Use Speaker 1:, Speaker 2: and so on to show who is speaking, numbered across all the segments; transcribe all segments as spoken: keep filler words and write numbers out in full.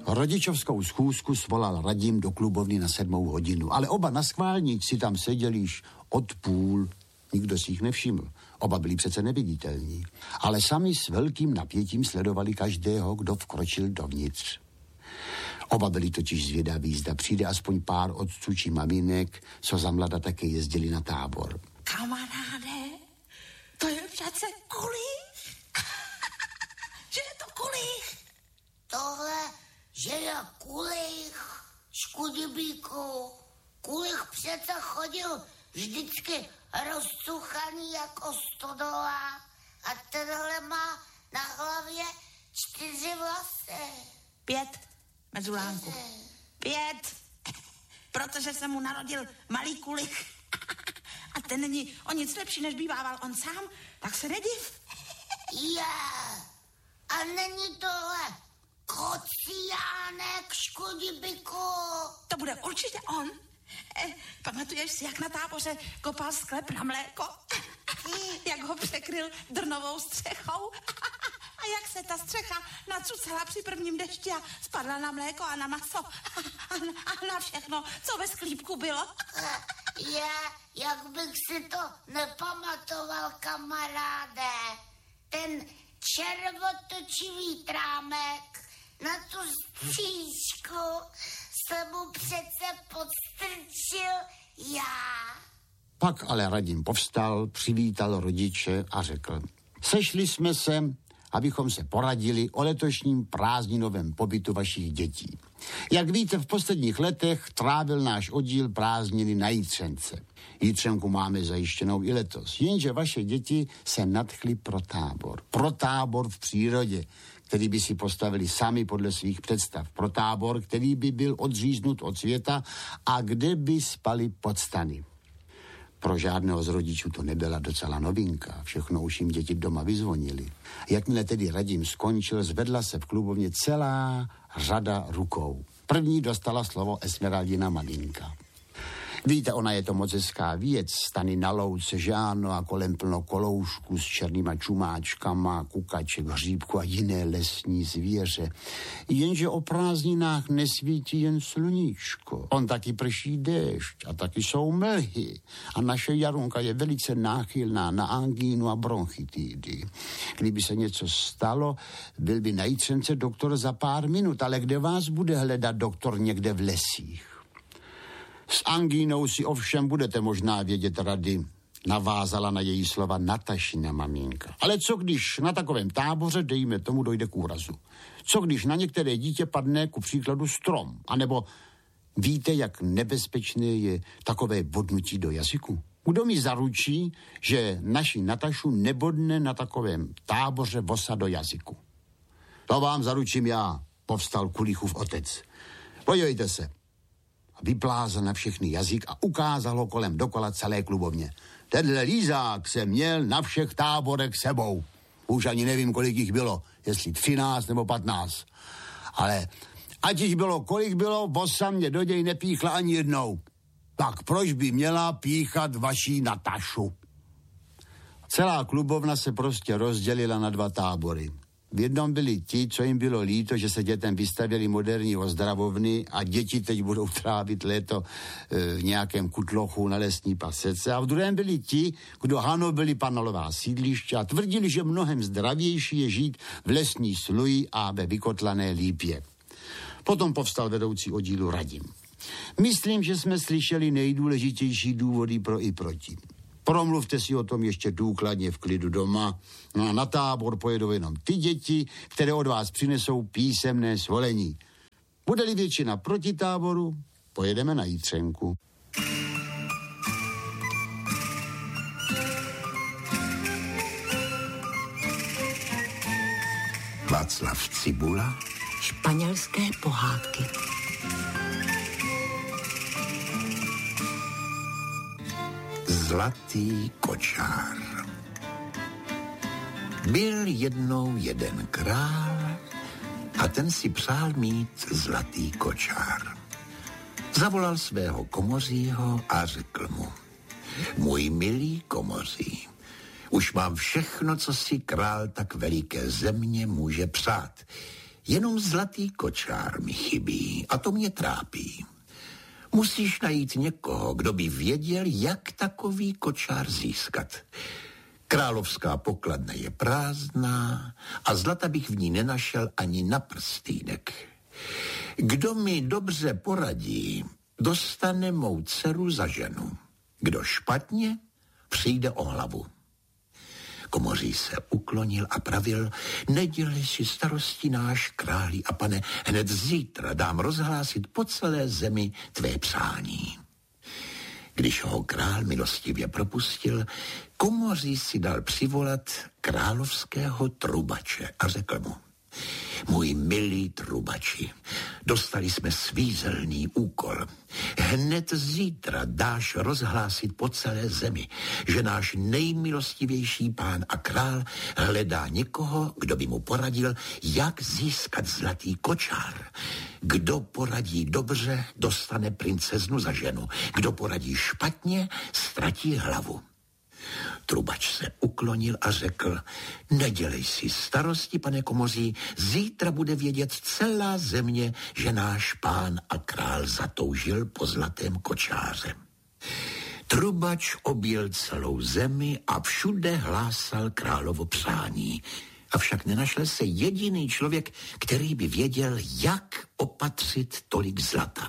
Speaker 1: Rodičovskou schůzku svolal Radim do klubovny na sedmou hodinu, ale oba naschválníci tam seděli již od půl. Nikdo si jich nevšiml. Oba byli přece neviditelní. Ale sami s velkým napětím sledovali každého, kdo vkročil dovnitř. Oba byli totiž zvědaví, zda přijde aspoň pár otců či maminek, co za mlada také jezdili na tábor.
Speaker 2: Kamaráde, to je přece Kulich. Že je to Kulich.
Speaker 3: Tohle, že je Kulich, škudibíku. Kulich přece chodil vždycky rozcuchaný jako stodola a tenhle má na hlavě čtyři vlasy.
Speaker 2: Pět, mezulánku. Pět, protože se mu narodil malý Kulich. A ten není o nic lepší, než bývával on sám, tak se nediv.
Speaker 3: Je, a není tohle Kociánek, škudibiku?
Speaker 2: To bude určitě on. Eh, pamatuješ si, jak na táboře kopal sklep na mléko? Jak ho překryl drnovou střechou? A jak se ta střecha nacucala při prvním dešti a spadla na mléko a na maso a na, a na všechno, co ve sklípku bylo?
Speaker 3: Je, jak bych si to nepamatoval, kamaráde. Ten červotočivý trámek na tu střížku se mu přece podstrčil já.
Speaker 1: Pak ale Radim povstal, přivítal rodiče a řekl: sešli jsme se, abychom se poradili o letošním prázdninovém pobytu vašich dětí. Jak víte, v posledních letech trávil náš oddíl prázdniny na Jitřence. Jitřenku máme zajištěnou i letos, jenže vaše děti se nadchly pro tábor. Pro tábor v přírodě, který by si postavili sami podle svých představ. Pro tábor, který by byl odříznut od světa a kde by spali pod stany. Pro žádného z rodičů to nebyla docela novinka. Všechno už jim děti doma vyzvonili. Jakmile tedy Radim skončil, zvedla se v klubovně celá řada rukou. První dostala slovo Esmeraldina maminka. Víte, ona je to moc hezká věc, stany na louce, že ano, a kolem plno koloušků s černýma čumáčkama, kukaček, hříbku a jiné lesní zvěře. Jenže o prázdninách nesvítí jen sluníčko. On taky prší déšť a taky jsou mlhy. A naše Jarunka je velice náchylná na angínu a bronchitidy. Kdyby se něco stalo, byl by na Jitřence doktor za pár minut, ale kde vás bude hledat doktor někde v lesích? S angínou si ovšem budete možná vědět rady, navázala na její slova Natašina maminka. Ale co když na takovém táboře, dejme tomu, dojde k úrazu? Co když na některé dítě padne ku příkladu strom? A nebo víte, jak nebezpečné je takové bodnutí do jazyku? Kdo mi zaručí, že naši Natašu nebodne na takovém táboře vosa do jazyku? To vám zaručím já, povstal Kulichův otec. Podívejte se. Vyplázl na všechny jazyk a ukázal ho kolem dokola celé klubovně. Tenhle lízák se měl na všech táborech sebou. Už ani nevím, kolik jich bylo, jestli třináct nebo patnáct. Ale ať jich bylo, kolik bylo, vosa mě do něj nepíchla ani jednou. Tak proč by měla píchat vaší Natašu? Celá klubovna se prostě rozdělila na dva tábory. V jednom byli ti, co jim bylo líto, že se dětem vystavěli moderní ozdravovny a děti teď budou trávit léto e, v nějakém kutlochu na lesní pasece. A v druhém byli ti, kdo hanobili panolová sídliště a tvrdili, že mnohem zdravější je žít v lesní sluji a ve vykotlané lípě. Potom povstal vedoucí oddílu Radim. Myslím, že jsme slyšeli nejdůležitější důvody pro i proti. Promluvte si o tom ještě důkladně v klidu doma. No a na tábor pojedou jenom ty děti, které od vás přinesou písemné svolení. Bude-li většina proti táboru, pojedeme na Jitřenku.
Speaker 4: Václav Cibula.
Speaker 5: Španělské pohádky.
Speaker 4: Zlatý kočár. Byl jednou jeden král a ten si přál mít zlatý kočár. Zavolal svého komořího a řekl mu: můj milý komoří, už mám všechno, co si král tak veliké země může přát. Jenom zlatý kočár mi chybí a to mě trápí. Musíš najít někoho, kdo by věděl, jak takový kočár získat. Královská pokladna je prázdná a zlata bych v ní nenašel ani na prstýnek. Kdo mi dobře poradí, dostane mou dceru za ženu. Kdo špatně, přijde o hlavu. Komoří se uklonil a pravil, nedělej si starosti náš králi a pane, hned zítra dám rozhlásit po celé zemi tvé přání. Když ho král milostivě propustil, Komoří si dal přivolat královského trubače a řekl mu, můj milý trubači, dostali jsme svízelný úkol. Hned zítra dáš rozhlásit po celé zemi, že náš nejmilostivější pán a král hledá někoho, kdo by mu poradil, jak získat zlatý kočár. Kdo poradí dobře, dostane princeznu za ženu. Kdo poradí špatně, ztratí hlavu. Trubač se uklonil a řekl, nedělej si starosti, pane Komoří, zítra bude vědět celá země, že náš pán a král zatoužil po zlatém kočáře. Trubač objel celou zemi a všude hlásal královo přání. Avšak nenašel se jediný člověk, který by věděl, jak opatřit tolik zlata.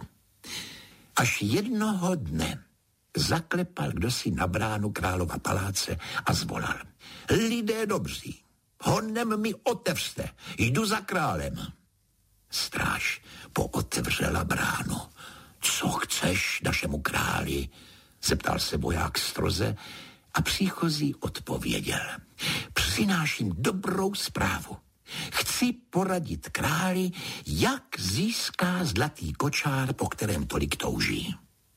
Speaker 4: Až jednoho dne zaklepal kdosi na bránu králova paláce a zvolal. Lidé dobří, honem mi otevřte, jdu za králem. Stráž pootevřela bránu. Co chceš našemu králi? Zeptal se voják stroze a příchozí odpověděl. Přináším dobrou zprávu. Chci poradit králi, jak získá zlatý kočár, po kterém tolik touží.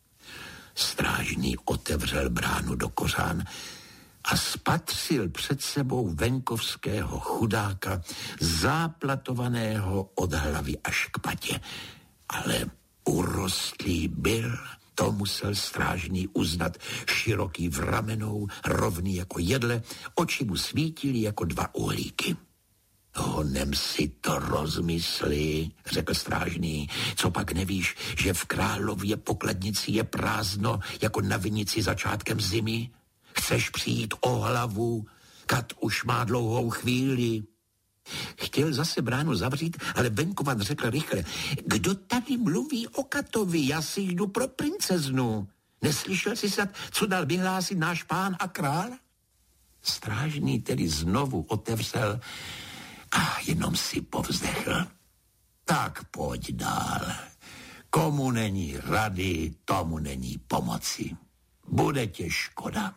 Speaker 4: Strážný otevřel bránu do kořán a spatřil před sebou venkovského chudáka, záplatovaného od hlavy až k patě. Ale urostlý byl, to musel strážný uznat, široký v ramenou, rovný jako jedle, oči mu svítily jako dva uhlíky. Honem si to rozmysli, řekl strážný, co pak nevíš, že v králově pokladnici je prázdno jako na vinici začátkem zimy? Chceš přijít o hlavu? Kat už má dlouhou chvíli. Chtěl zase bránu zavřít, ale venkovan řekl rychle, kdo tady mluví o katovi, já si jdu pro princeznu. Neslyšel jsi snad, co dal vyhlásit náš pán a král? Strážný tedy znovu otevřel a jenom si povzdechl. Tak pojď dál. Komu není rady, tomu není pomoci. Bude tě škoda.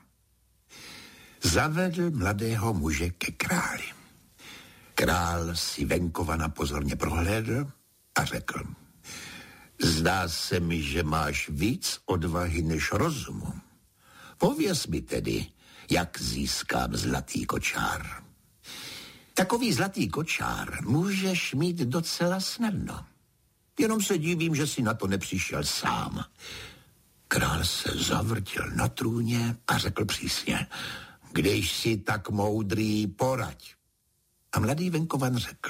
Speaker 4: Zavedl mladého muže ke králi. Král si venkovana pozorně prohlédl a řekl. Zdá se mi, že máš víc odvahy než rozumu. Pověz mi tedy, jak získám zlatý kočár. Takový zlatý kočár můžeš mít docela snadno. Jenom se divím, že si na to nepřišel sám. Král se zavrtil na trůně a řekl přísně, když jsi tak moudrý, poraď. A mladý venkovan řekl,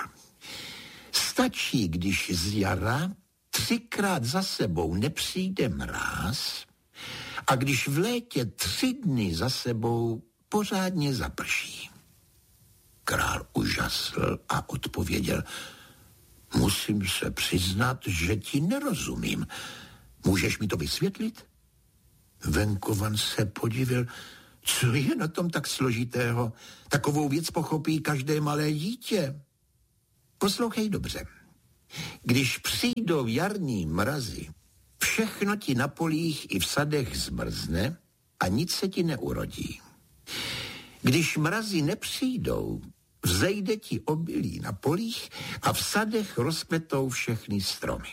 Speaker 4: stačí, když z jara třikrát za sebou nepřijde mráz a když v létě tři dny za sebou pořádně zaprší. Král užasl a odpověděl, musím se přiznat, že ti nerozumím. Můžeš mi to vysvětlit? Venkovan se podivil, co je na tom tak složitého? Takovou věc pochopí každé malé dítě. Poslouchej dobře. Když přijdou jarní mrazy, všechno ti na polích i v sadech zmrzne a nic se ti neurodí. Když mrazy nepřijdou, vzejde ti obilí na polích a v sadech rozkvetou všechny stromy.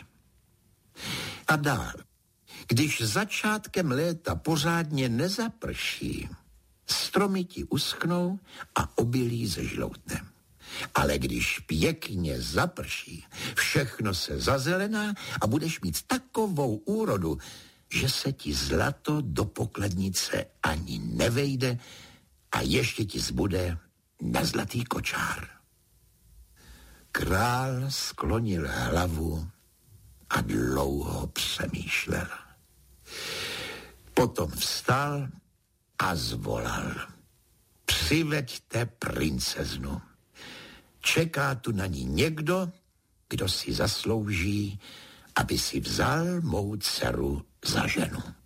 Speaker 4: A dál, když začátkem léta pořádně nezaprší, stromy ti uschnou a obilí zežloutne. Ale když pěkně zaprší, všechno se zazelená a budeš mít takovou úrodu, že se ti zlato do pokladnice ani nevejde a ještě ti zbude na zlatý kočár. král sklonil hlavu a dlouho přemýšlel. Potom vstal a zvolal. Přiveďte princeznu. Čeká tu na ní někdo, kdo si zaslouží, aby si vzal mou dceru za ženu.